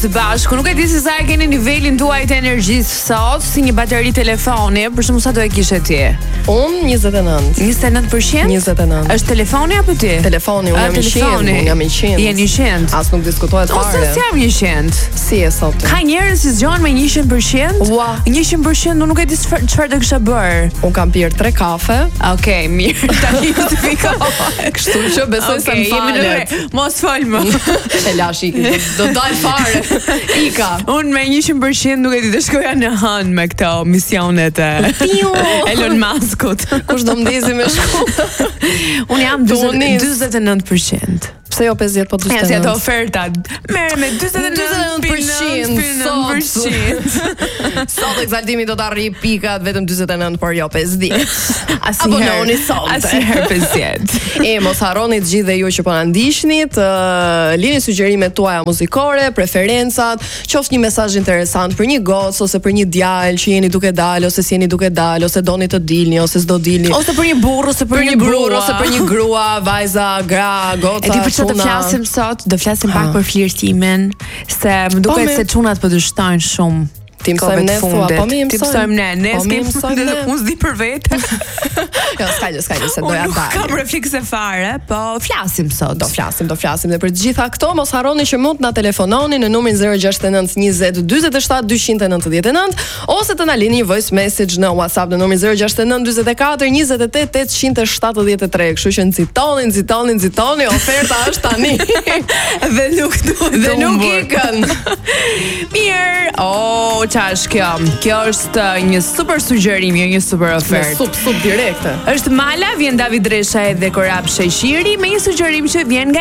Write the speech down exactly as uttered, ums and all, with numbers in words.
Së bashku, nuk e di se sa e keni nivelin tuaj të energjisë sot, si një bateri telefoni, për shembull sa do e kishe ti? Unë njëzet e nëntë. njëzet e nëntë përqind? njëzet e nëntë. Është telefoni apo ti? Telefoni, unë jam i qind, unë jam i qind. Je një qind. As nuk diskutohet fare. Ose si jam një qind? Si e sot? Ka njerëz që zgjohen me njëqind përqind? Ua, njëqind përqind unë nuk e di çfarë do kisha bër. Unë kam pirë tre kafe. Okej, mirë, tani justifikohet. Kështu që besoj se më falet. Mos fol më. E lash iki, do dal fare. Ika. Unë me njëqind përqind nuk e di të shkoja në hënë me këto misionet e Elon Muskut. Kush do mdezi me shku? Unë jam dyzet e nëntë përqind. Pse jo pesëdhjetë po dyzet e nëntë? Ja, si ato oferta. Merre me dyzet e nëntë përqind. Sot ekzaltimi do të arrijë pikat vetëm dyzet e nëntë, por jo pesëdhjetë. Abononi sot. Asnjëherë pesëdhjetë. E mos harroni të gjithë dhe ju që po na ndiqnit, uh, lini sugjerimet tuaja muzikore, preferencat, qoftë një mesazh interesant për një gocë ose për një djalë që jeni duke dalë ose si jeni duke dalë ose doni të dilni ose s'do dilni. Ose për një burrë ose për, për një burrë ose për një grua, vajza, gra, goca. E di për çfarë do flasim sot? Do flasim pak për flirtimin, se më duket se çunat po dështojnë shumë. Ti mësojmë ne thua, po mi mësojmë. Ti mësojmë ne, ne po s'kem mësojmë ne. Unë s'di për vete. Jo, s'ka gjë, s'ka gjë, se doja dalë. Unë nuk kam reflekse fare, po flasim sot. Do flasim, do flasim. Dhe për të gjitha këto, mos harroni që mund të na telefononi në numrin zero gjasht e nëntë njëzet dyzet e shtatë dyqind e nëntëdhjetë e nëntë ose të na lini një voice message në WhatsApp në numrin zero gjasht e nëntë dyzet e katër njëzet e tetë tetëqind e shtatëdhjetë e tre. Kështu që nxitoni, nxitoni, nxitoni, oferta është tani. Dhe nuk duhet. Dhe nuk ikën. Mirë. Oh, ç'ash kjo? Kjo është një super sugjerim, jo një super ofertë. Sup, sup direkte. Është Mala, vjen David Resha edhe Korap Sheshiri me një sugjerim që vjen nga